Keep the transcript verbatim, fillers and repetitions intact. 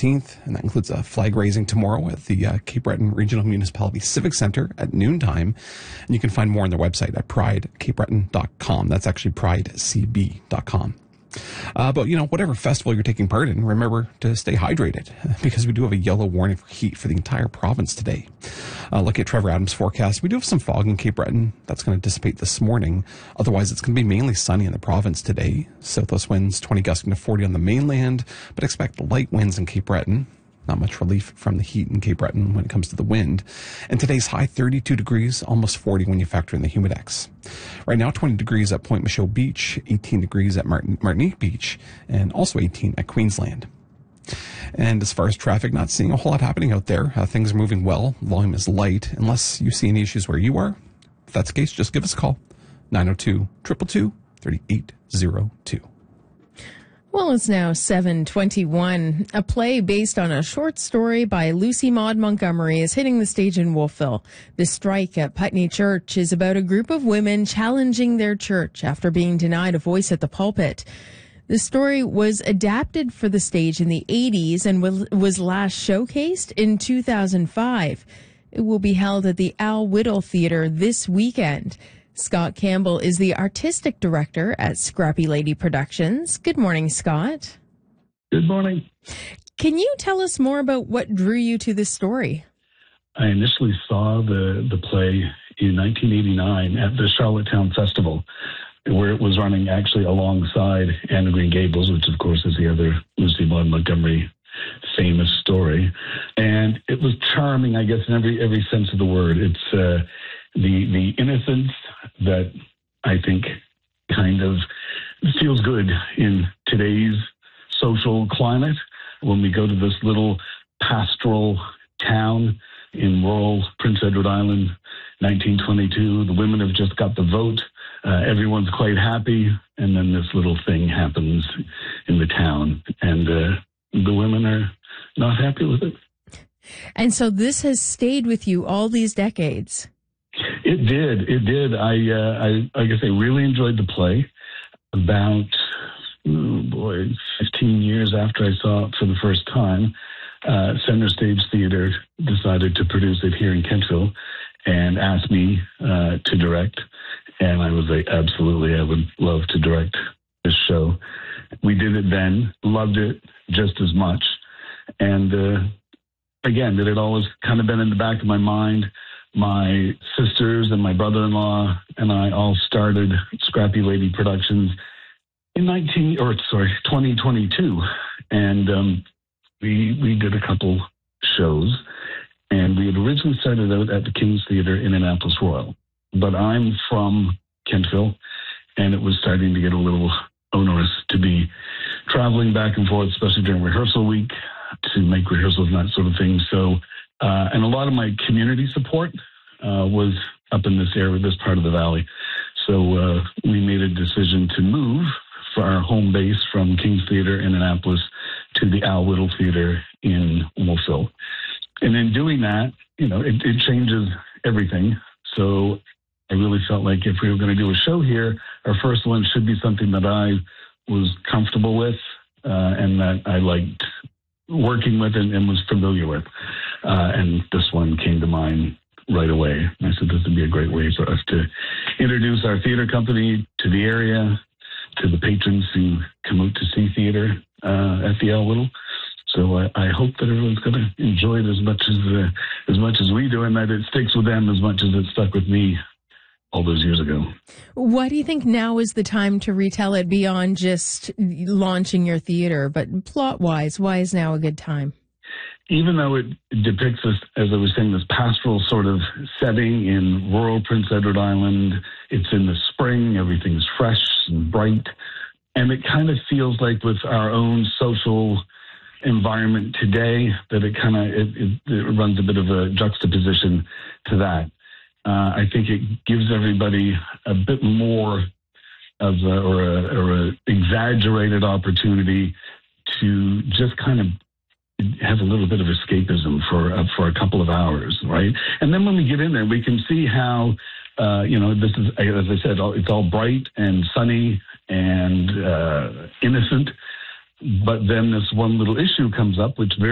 sixteenth, and that includes a flag raising tomorrow at the uh, Cape Breton Regional Municipality Civic Center at noontime. And you can find more on their website at pride cape breton dot com. That's actually pride c b dot com. Uh, but, you know, whatever festival you're taking part in, remember to stay hydrated because we do have a yellow warning for heat for the entire province today. Uh, look at Trevor Adams' forecast. We do have some fog in Cape Breton. That's going to dissipate this morning. Otherwise, it's going to be mainly sunny in the province today. Southwest winds twenty gusting to forty on the mainland, but expect light winds in Cape Breton. Not much relief from the heat in Cape Breton when it comes to the wind. And today's high thirty-two degrees, almost forty when you factor in the humidex. Right now, twenty degrees at Point Michaud Beach, eighteen degrees at Martin, Martinique Beach, and also eighteen at Queensland. And as far as traffic, not seeing a whole lot happening out there. Uh, things are moving well. Volume is light, unless you see any issues where you are. If that's the case, just give us a call. nine oh two, two two two, three eight zero two. Well, it's now seven twenty-one. A play based on a short story by Lucy Maud Montgomery is hitting the stage in Wolfville. The strike at Putney Church is about a group of women challenging their church after being denied a voice at the pulpit. The story was adapted for the stage in the eighties and was last showcased in two thousand five. It will be held at the Al Whittle Theatre this weekend. Scott Campbell is the artistic director at Scrappy Lady Productions. Good morning, Scott. Good morning. Can you tell us more about what drew you to this story? I initially saw the, the play in nineteen eighty-nine at the Charlottetown Festival, where it was running actually alongside Anne of Green Gables, which of course is the other Lucy Maud Montgomery famous story. And it was charming, I guess, in every every sense of the word. It's uh, the the innocence that I think kind of feels good in today's social climate. When we go to this little pastoral town in rural Prince Edward Island, nineteen twenty-two, the women have just got the vote. Uh, everyone's quite happy. And then this little thing happens in the town. And uh, the women are not happy with it. And so this has stayed with you all these decades. It did. It did. I, uh, I, I guess I really enjoyed the play. About, oh boy, fifteen years after I saw it for the first time, uh, Center Stage Theatre decided to produce it here in Kentville and asked me uh, to direct. And I was like, absolutely, I would love to direct this show. We did it then, loved it just as much. And uh, again, that had always kind of been in the back of my mind. My sisters and my brother-in-law and I all started Scrappy Lady Productions in nineteen or sorry twenty twenty-two, and um, we we did a couple shows, and we had originally started out at the King's Theatre in Annapolis Royal, but I'm from Kentville, and it was starting to get a little onerous to be traveling back and forth, especially during rehearsal week, to make rehearsals and that sort of thing. So. Uh, and a lot of my community support uh, was up in this area, this part of the valley. So uh, we made a decision to move for our home base from King's Theatre in Annapolis to the Al Whittle Theatre in Wolfville. And in doing that, you know, it, it changes everything. So I really felt like if we were going to do a show here, our first one should be something that I was comfortable with uh, and that I liked working with and, and was familiar with. Uh, and this one came to mind right away. I said this would be a great way for us to introduce our theater company to the area, to the patrons who come out to see theater uh, at the Al Whittle. So I, I hope that everyone's going to enjoy it as much as uh, as much as we do, and that it sticks with them as much as it stuck with me all those years ago. Why do you think now is the time to retell it beyond just launching your theater, but plot-wise, why is now a good time? Even though it depicts this, as I was saying, this pastoral sort of setting in rural Prince Edward Island, it's in the spring, everything's fresh and bright, and it kind of feels like with our own social environment today that it kind of it, it, it runs a bit of a juxtaposition to that. Uh, I think it gives everybody a bit more of a, or a, or a exaggerated opportunity to just kind of have a little bit of escapism for uh, for a couple of hours, right? And then when we get in there, we can see how, uh, you know, this is, as I said, it's all bright and sunny and uh, innocent. But then this one little issue comes up, which very